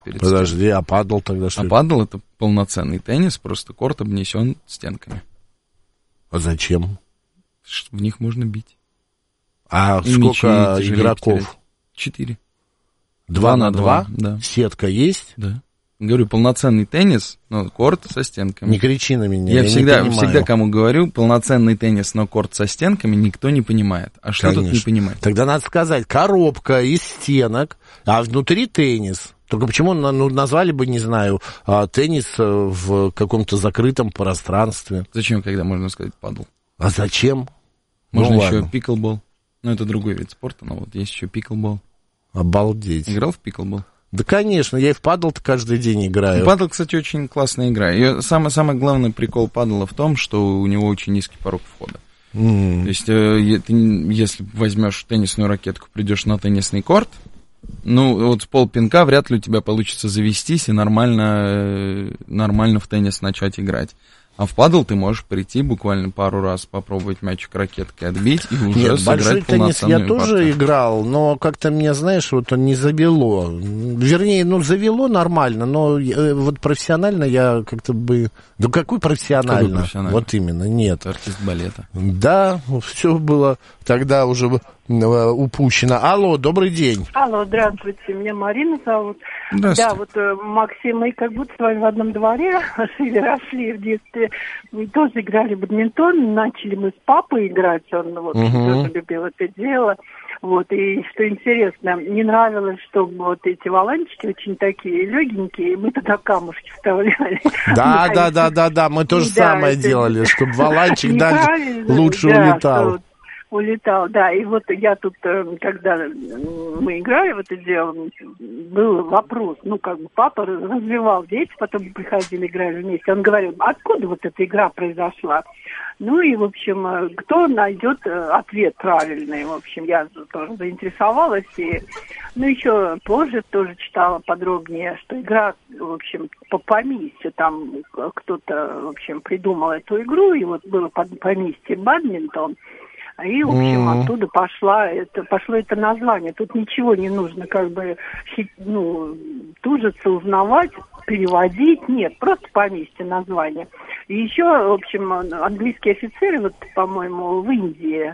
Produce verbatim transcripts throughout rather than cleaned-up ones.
Подожди, а падл тогда что? А падл — это полноценный теннис, просто корт обнесен стенками. А зачем? В них можно бить. А и сколько игроков? Четыре. Два на два? Да. Сетка есть? Да. Говорю, полноценный теннис, но корт со стенками. Не кричи на меня, я, я всегда, не понимаю. всегда кому говорю, полноценный теннис, но корт со стенками, никто не понимает. А что Конечно. тут не понимать? Тогда надо сказать, коробка из стенок, а внутри теннис. Только почему ну, назвали бы, не знаю, теннис в каком-то закрытом пространстве? Зачем, когда можно сказать падл? А зачем? Можно ну, еще ладно. пиклбол. Ну, это другой вид спорта, но вот есть еще пиклбол. Обалдеть. Играл в пиклбол? Да, конечно, я и в падл-то каждый день играю. Падл, кстати, очень классная игра. И самый, самый главный прикол падла в том, что у него очень низкий порог входа. Mm. То есть, э, ты, если возьмешь теннисную ракетку, придешь на теннисный корт, ну, вот с полпинка вряд ли у тебя получится завестись и нормально, нормально в теннис начать играть. А в падл ты можешь прийти буквально пару раз, попробовать мячик ракеткой отбить и уже Нет, сыграть большой теннис я тоже партию. играл, но как-то меня, знаешь, вот не завело. Вернее, ну, завело нормально, но вот профессионально я как-то бы... Да какой профессионально? Какой профессионально? Вот именно, нет. Артист балета. Да, все было тогда уже упущено. Алло, добрый день. Алло, здравствуйте, меня Марина зовут. Здравствуйте. Да, вот э, Максим, мы как будто с вами в одном дворе жили, росли в детстве. Мы тоже играли в бадминтон, начали мы с папой играть, он вот Угу. тоже любил это дело. Вот, и что интересно, мне нравилось, что вот эти валанчики очень такие легенькие, мы туда камушки вставляли. Да, да, да, да, да, мы то же самое делали, чтобы валанчик дальше лучше улетал. Улетал, да. И вот я тут, когда мы играли в это дело, был вопрос, ну, как бы папа развивал, дети потом приходили, играли вместе. Он говорил, откуда вот эта игра произошла? Ну, и, в общем, кто найдет ответ правильный? В общем, я тоже заинтересовалась. И, ну, еще позже тоже читала подробнее, что игра, в общем, по поместью. Там кто-то, в общем, придумал эту игру, и вот было поместье бадминтон. И, в общем, mm-hmm. оттуда пошла это, пошло это название. Тут ничего не нужно как бы ну, тужиться, узнавать, переводить. Нет, просто поместье название. И еще, в общем, английские офицеры, вот, по-моему, в Индии,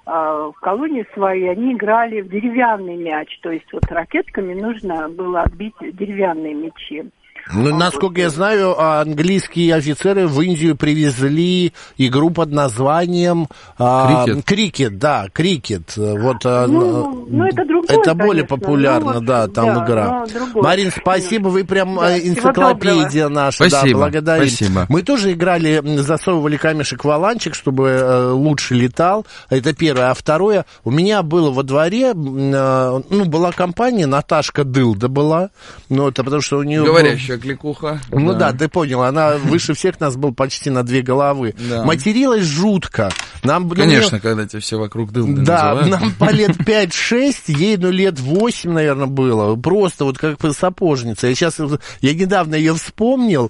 в колонии своей, они играли в деревянный мяч. То есть вот ракетками нужно было отбить деревянные мячи. Ну, насколько я знаю, английские офицеры в Индию привезли игру под названием крикет. А, крикет, да, крикет. Вот, ну, ну, это другое, это более конечно, популярно, ну, да, там да, игра. Марин, спасибо, вы прям да, энциклопедия наша, спасибо, да, благодарим. Спасибо. Мы тоже играли, засовывали камешек в валанчик, чтобы лучше летал, это первое. А второе, у меня было во дворе, ну, была компания, Наташка Дылда была, ну, это потому что у нее... Говорящая кликуха. Ну да. да, ты понял, она выше всех нас была почти на две головы. Да. Материлась жутко. Нам, Конечно, ну, когда тебя все вокруг дылды да, называют. нам по лет пять-шесть, ей ну лет восемь, наверное, было. Просто вот как сапожница. Я сейчас, я недавно ее вспомнил,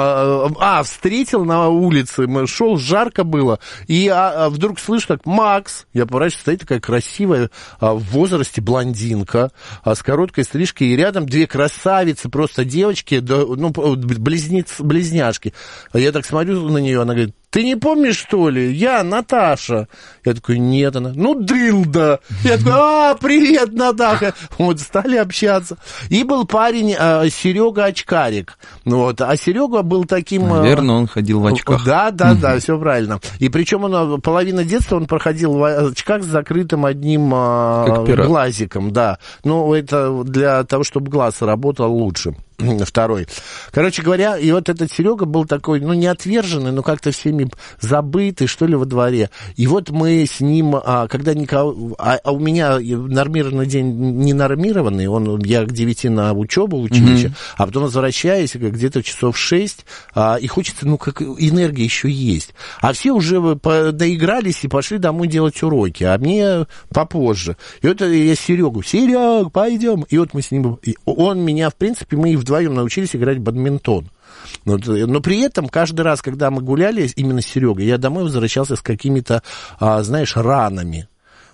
а, встретил на улице, шел, жарко было, и а, вдруг слышу так, Макс, я поворачиваюсь, стоит такая красивая, а, в возрасте блондинка, а, с короткой стрижкой, и рядом две красавицы, просто девочки, ну, близнец, близняшки. А я так смотрю на нее, она говорит, ты не помнишь, что ли? Я Наташа. Я такой, нет, она. Ну, дылда. Я такой, а, привет, Натаха. Вот, стали общаться. И был парень а, Серега Очкарик. Вот. А Серега был таким... Наверное, он ходил в очках. Да, да, да, все правильно. И причем он, половина детства он проходил в очках с закрытым одним а, глазиком. Да. Ну, это для того, чтобы глаз работал лучше. Второй. Короче говоря, и вот этот Серега был такой, ну, не отверженный, но как-то всеми забытый, что ли, во дворе. И вот мы с ним, а, когда никого... А, а у меня нормированный день не нормированный, он, я к девяти на учебу в училище, mm-hmm. а потом возвращаюсь где-то часов шесть, а, и хочется, ну, как энергия еще есть. А все уже доигрались и пошли домой делать уроки, а мне попозже. И вот я Серегу, Серег, пойдем. И вот мы с ним... Он меня, в принципе, мы и вдвоем научились играть в бадминтон. Но, но при этом каждый раз, когда мы гуляли именно с Серегой, я домой возвращался с какими-то, а, знаешь, ранами.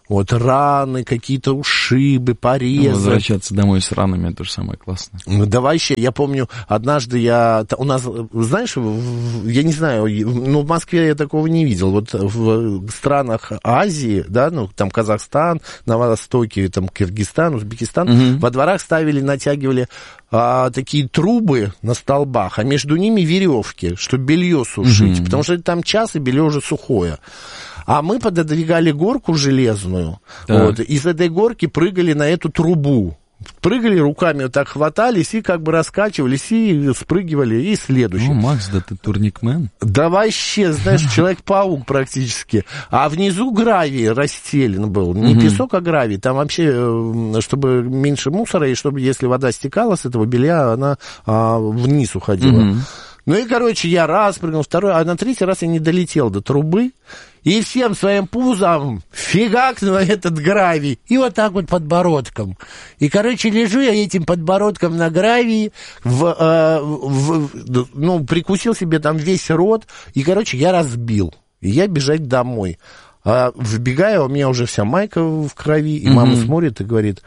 Вот раны, какие-то ушибы, порезы. Ну, возвращаться домой с ранами, это же самое классное. Да вообще, я помню, однажды я... У нас, знаешь, я не знаю, ну, в Москве я такого не видел. Вот в странах Азии, да, ну, там Казахстан, на Востоке, там Киргизстан, Узбекистан, угу. во дворах ставили, натягивали а, такие трубы на столбах, а между ними веревки, чтобы белье сушить, угу. потому что там час, и белье уже сухое. А мы пододвигали горку железную, вот, и с этой горки прыгали на эту трубу. Прыгали руками, вот так хватались и как бы раскачивались, и спрыгивали, и следующий. Ну, Макс, да ты турникмен. Да вообще, знаешь, Человек-паук практически. А внизу гравий расстелен был. Не угу. песок, а гравий. Там вообще, чтобы меньше мусора, и чтобы, если вода стекала с этого белья, она а, вниз уходила. Угу. Ну и, короче, я раз прыгнул, второй, а на третий раз я не долетел до трубы, и всем своим пузом фигак на этот гравий, и вот так вот подбородком. И, короче, лежу я этим подбородком на гравии, в, э, в, ну, прикусил себе там весь рот, и, короче, я разбил. И я бежать домой. А вбегаю, у меня уже вся майка в крови, и mm-hmm. мама смотрит и говорит...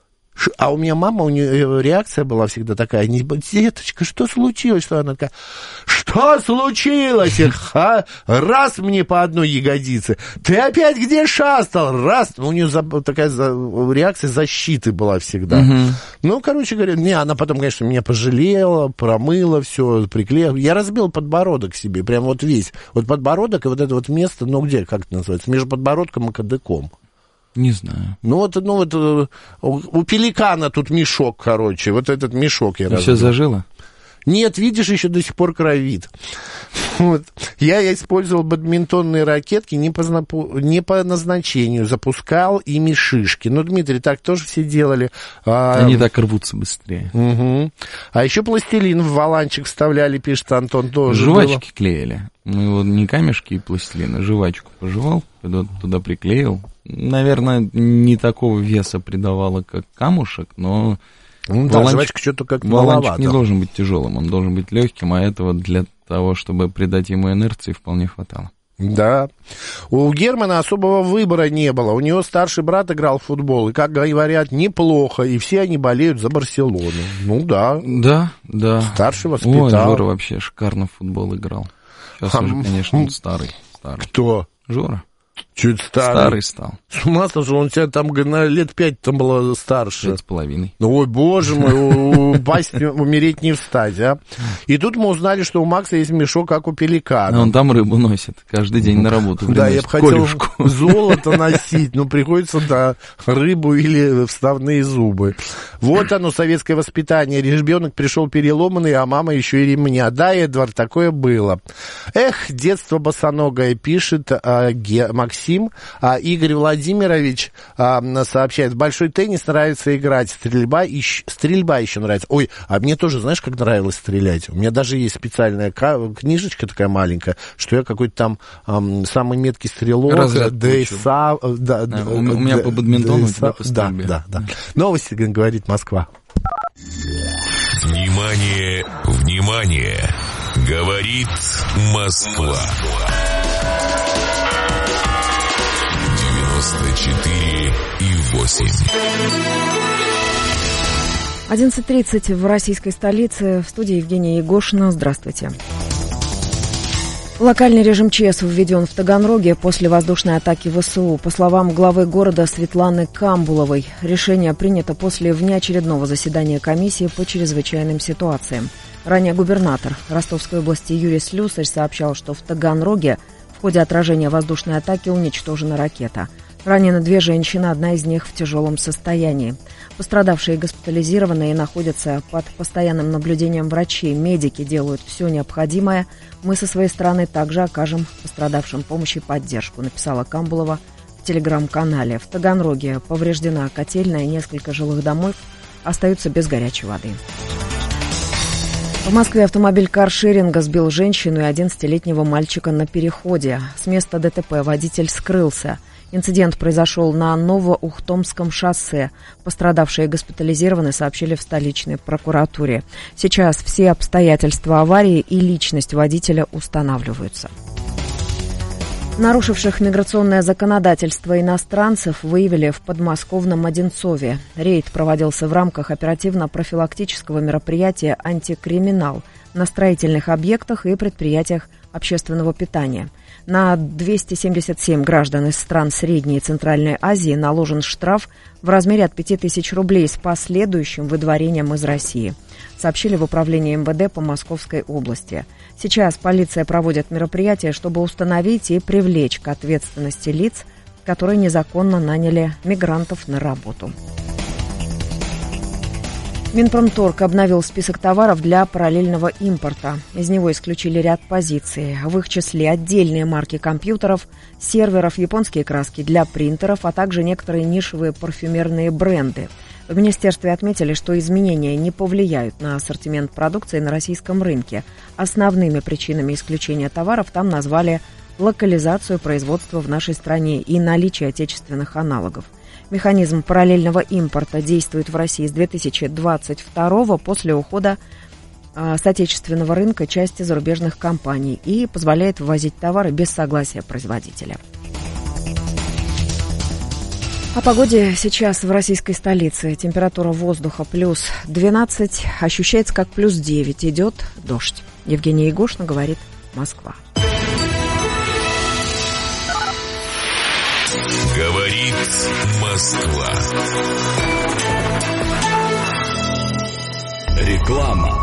А у меня мама, у нее реакция была всегда такая, не, деточка, что случилось? Что она такая, что случилось? Ха? Раз мне по одной ягодице, ты опять где шастал? Раз, у нее за, такая за, реакция защиты была всегда. Угу. Ну, короче говоря, не, она потом, конечно, меня пожалела, промыла все, приклеила. Я разбил подбородок себе, прям вот весь. Вот подбородок и вот это вот место, ну где, как это называется, между подбородком и кадыком. Не знаю. Ну вот, ну вот у, у пеликана тут мешок, короче, вот этот мешок я разбил. Все зажило? Нет, видишь, еще до сих пор кровит. Вот. Я использовал бадминтонные ракетки не по, не по назначению, запускал ими шишки. Ну, Дмитрий, так тоже все делали. Они а... так рвутся быстрее. Угу. А еще пластилин в валанчик вставляли, пишет Антон, тоже. Жвачки было. Клеили. Ну, вот не камешки и пластилин, а жвачку пожевал, туда, туда приклеил. Наверное, не такого веса придавало, как камушек, но... Ну, да, жвачка что-то как-то маловато. Валанчик не должен быть тяжелым, он должен быть легким, а этого для того, чтобы придать ему инерции, вполне хватало. Да. У Германа особого выбора не было. У него старший брат играл в футбол, и, как говорят, неплохо, и все они болеют за Барселону. Ну да. Да, да. Старший воспитал. Ой, Жора вообще шикарно в футбол играл. Сейчас а, уже, конечно, он старый, старый. Кто? Жора. Чуть старый. Старый стал. С ума сошел, он тебя там на лет пять там было старше. Пять с половиной. Ой, боже мой, упасть, умереть не встать, а. И тут мы узнали, что у Макса есть мешок, как у пеликана. Он там рыбу носит, каждый день на работу приносит. Да, я бы хотел золото носить, но приходится, да, рыбу или вставные зубы. Вот оно, советское воспитание. Ребенок пришел переломанный, а мама еще и ремня. Да, Эдвард, такое было. Эх, детство босоногое, пишет а, Ге, Максим. А, Игорь Владимирович а, сообщает, в большой теннис нравится играть, стрельба, и, стрельба еще нравится. Ой, а мне тоже, знаешь, как нравилось стрелять? У меня даже есть специальная книжечка такая маленькая, что я какой-то там а, самый меткий стрелок. ДСА, да, да, у, у меня по бадминтону, у тебя по стрельбе. Да, да, да. Новости, говорит Москва. Внимание, внимание! Говорит Москва. девяносто четыре и восемь. одиннадцать тридцать в российской столице. В студии Евгения Егошина. Здравствуйте. Локальный режим ЧС введен в Таганроге после воздушной атаки ВСУ. По словам главы города Светланы Камбуловой, решение принято после внеочередного заседания комиссии по чрезвычайным ситуациям. Ранее губернатор Ростовской области Юрий Слюсарь сообщал, что в Таганроге в ходе отражения воздушной атаки уничтожена ракета. Ранены две женщины, одна из них в тяжелом состоянии. Пострадавшие госпитализированы и находятся под постоянным наблюдением врачей. Медики делают все необходимое. Мы со своей стороны также окажем пострадавшим помощь и поддержку, написала Камбулова в телеграм-канале. В Таганроге повреждена котельная, и несколько жилых домов остаются без горячей воды. В Москве автомобиль каршеринга сбил женщину и одиннадцатилетнего мальчика на переходе. С места ДТП водитель скрылся. Инцидент произошел на Новоухтомском шоссе. Пострадавшие госпитализированы, сообщили в столичной прокуратуре. Сейчас все обстоятельства аварии и личность водителя устанавливаются. Нарушивших миграционное законодательство иностранцев выявили в подмосковном Одинцове. Рейд проводился в рамках оперативно-профилактического мероприятия «Антикриминал» на строительных объектах и предприятиях общественного питания. На двести семьдесят семь граждан из стран Средней и Центральной Азии наложен штраф в размере от пяти тысяч рублей с последующим выдворением из России, сообщили в управлении эм вэ дэ по Московской области. Сейчас полиция проводит мероприятия, чтобы установить и привлечь к ответственности лиц, которые незаконно наняли мигрантов на работу. Минпромторг обновил список товаров для параллельного импорта. Из него исключили ряд позиций. В их числе отдельные марки компьютеров, серверов, японские краски для принтеров, а также некоторые нишевые парфюмерные бренды. В министерстве отметили, что изменения не повлияют на ассортимент продукции на российском рынке. Основными причинами исключения товаров там назвали локализацию производства в нашей стране и наличие отечественных аналогов. Механизм параллельного импорта действует в России с две тысячи двадцать второго после ухода э, с отечественного рынка части зарубежных компаний и позволяет ввозить товары без согласия производителя. О погоде сейчас в российской столице. Температура воздуха плюс двенадцать, ощущается как плюс девять, идет дождь. Евгения Егошина говорит, Москва. Говорит Москва. Реклама.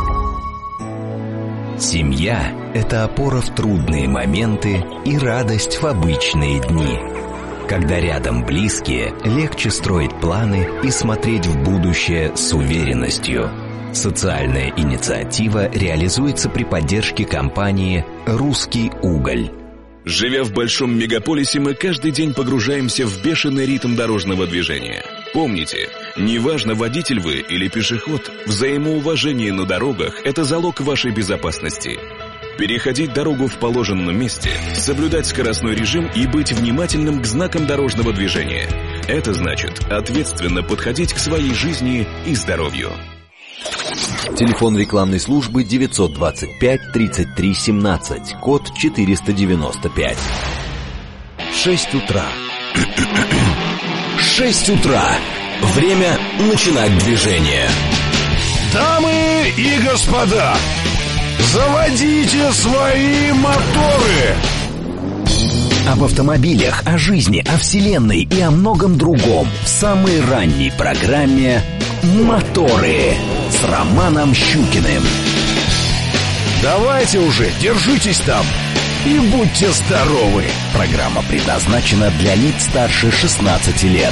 Семья – это опора в трудные моменты и радость в обычные дни. Когда рядом близкие, легче строить планы и смотреть в будущее с уверенностью. Социальная инициатива реализуется при поддержке компании «Русский уголь». Живя в большом мегаполисе, мы каждый день погружаемся в бешеный ритм дорожного движения. Помните, неважно, водитель вы или пешеход, взаимоуважение на дорогах – это залог вашей безопасности. Переходить дорогу в положенном месте, соблюдать скоростной режим и быть внимательным к знакам дорожного движения. Это значит ответственно подходить к своей жизни и здоровью. Телефон рекламной службы девятьсот двадцать пять тридцать три семнадцать, код четыреста девяносто пять. Шесть утра. Шесть утра. Время начинать движение. Дамы и господа, заводите свои моторы! Об автомобилях, о жизни, о вселенной и о многом другом в самой ранней программе «Моторы» с Романом Щукиным. Давайте уже, держитесь там и будьте здоровы. Программа предназначена для лиц старше шестнадцати лет.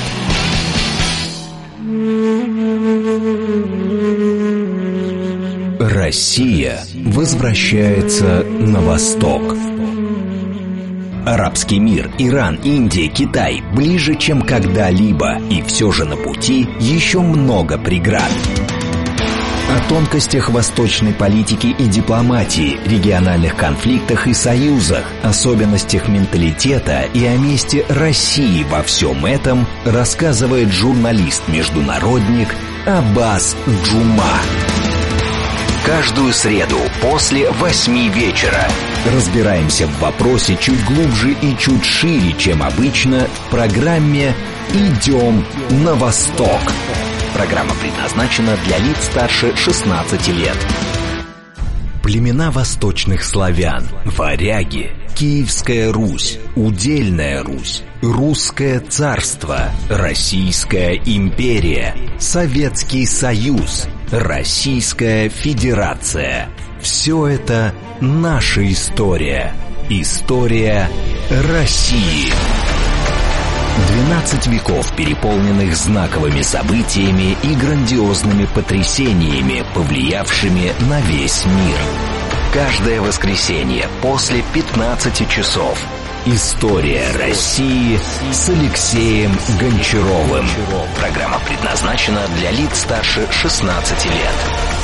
Россия возвращается на восток. Арабский мир, Иран, Индия, Китай ближе, чем когда-либо, и все же на пути еще много преград. О тонкостях восточной политики и дипломатии, региональных конфликтах и союзах, особенностях менталитета и о месте России во всем этом рассказывает журналист-международник Аббас Джума. Каждую среду после восьми вечера разбираемся в вопросе чуть глубже и чуть шире, чем обычно, в программе «Идем на восток». Программа предназначена для лиц старше шестнадцати лет. Племена восточных славян, варяги, Киевская Русь, Удельная Русь, Русское царство, Российская империя, Советский Союз, Российская Федерация. Все это наша история. История России. двенадцать веков, переполненных знаковыми событиями и грандиозными потрясениями, повлиявшими на весь мир. Каждое воскресенье после пятнадцати часов. История России с Алексеем Гончаровым. Программа предназначена для лиц старше шестнадцати лет.